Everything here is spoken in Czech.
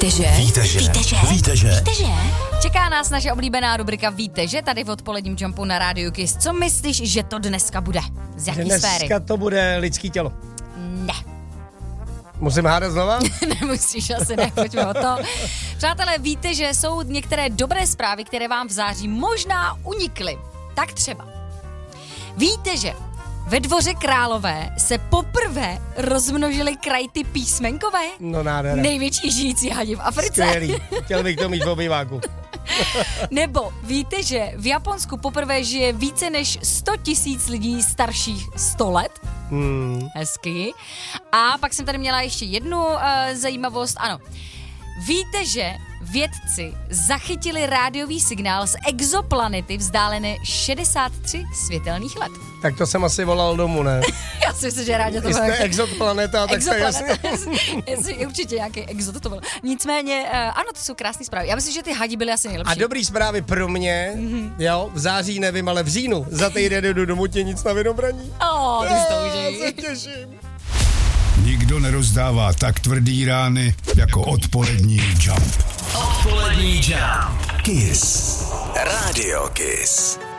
Víte, že? Čeká nás naše oblíbená rubrika Víte, že? Tady v odpoledním Jumpu na Rádiu Kiss. Co myslíš, že to dneska bude? Z jaký sféry? Dneska to bude lidský tělo. Ne. Musím hádat znova? Nemusíš, asi ne, pojďme o to. Přátelé, víte, že jsou některé dobré zprávy, které vám v září možná unikly. Tak třeba. Víte, že ve Dvoře Králové se poprvé rozmnožily krajty písmenkové? No nádhera. Největší žijící hadi v Africe. Skvělý. Chtěl bych to mít v obýváku. Nebo víte, že v Japonsku poprvé žije více než 100 000 lidí starších 100 let? Hezky. A pak jsem tady měla ještě jednu zajímavost. Ano. Víte, že vědci zachytili rádiový signál z exoplanety vzdálené 63 světelných let? Tak to jsem asi volal domů, ne? Já si myslím, že rádi to bylo. Jste exoplaneta, tak to je jasně. Určitě nějaký exot to byl. Nicméně, ano, to jsou krásné zprávy. Já myslím, že ty hadi byly asi nejlepší. A dobrý zprávy pro mě, jo, v září nevím, ale v říjnu za týden jdu do Mutněnic na Vinobraní. Ty si to užij. Se těším. Nikdo nerozdává tak tvrdý rány jako odpolední Jump. Odpolední Jump. Kiss. Radio Kiss.